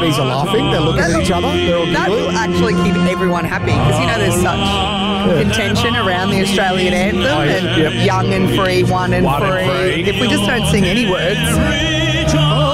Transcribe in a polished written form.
Bunnies are laughing. They're looking at each other. They're all That will giggling. actually keep everyone happy because, there's such contention around the Australian anthem and yep. young and free, one and One and free. free. If we just don't sing any words,